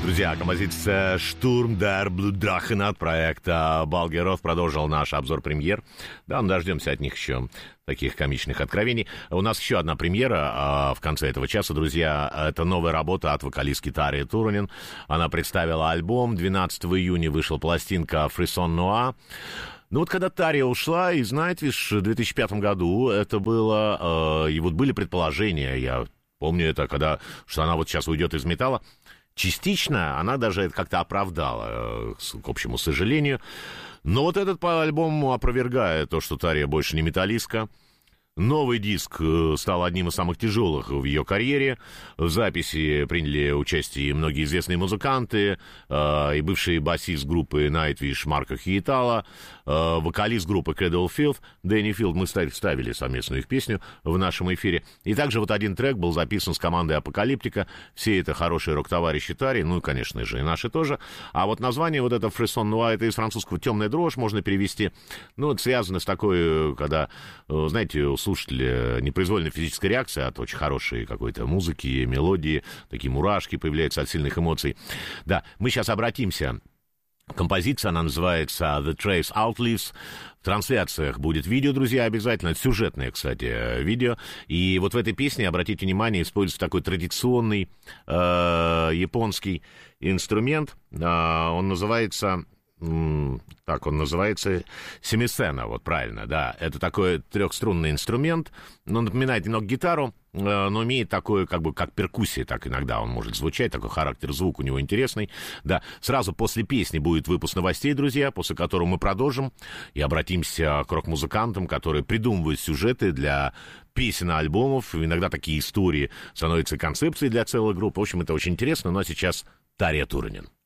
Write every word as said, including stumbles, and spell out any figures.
Друзья, композиция «Штурм дер Блудрахен» от проекта «Балгеров» продолжил наш обзор премьер. Да, мы дождемся от них еще таких комичных откровений. У нас еще одна премьера а, в конце этого часа, друзья. Это новая работа от вокалистки Тарии Туруnen. Она представила альбом. двенадцатого июня вышла пластинка «Frisson Noir». Ну вот когда Тария ушла, и знаете, в две тысячи пятом году это было... Э, и вот были предположения, я помню это, когда, что она вот сейчас уйдет из металла. Частично она даже это как-то оправдала, к общему сожалению. Но вот этот альбом опровергает то, что Тария больше не металлистка. Новый диск стал одним из самых тяжелых в ее карьере. В записи приняли участие многие известные музыканты, э, и бывший басист группы Nightwish Марко Хиетала, э, вокалист группы Cradle of Filth Дэнни Филд. Мы ставили совместную их песню в нашем эфире. И также вот один трек был записан с командой Апокалиптика. Все это хорошие рок-товарищи Тарии, ну и, конечно же, и наши тоже. А вот название вот это «Frisson Noir», это из французского «Темная дрожь» можно перевести. Ну, это связано с такой, когда, знаете, у слушателя непроизвольная физическая реакция от очень хорошей какой-то музыки, мелодии, такие мурашки появляются от сильных эмоций. Да, мы сейчас обратимся. Композиция, она называется «The Trace Outlives». В трансляциях будет видео, друзья, обязательно. Это сюжетное, кстати, видео. И вот в этой песне, обратите внимание, используется такой традиционный э, японский инструмент. Э, он называется... Так, он называется семисена, вот правильно, да. Это такой трехструнный инструмент, он напоминает немного гитару, но имеет такое, как бы, как перкуссия, так иногда он может звучать, такой характер, звук у него интересный. Да, сразу после песни будет выпуск новостей, друзья, после которого мы продолжим и обратимся к рок-музыкантам, которые придумывают сюжеты для песен и альбомов. Иногда такие истории становятся концепцией для целой группы. В общем, это очень интересно, но сейчас Тария Туруnen.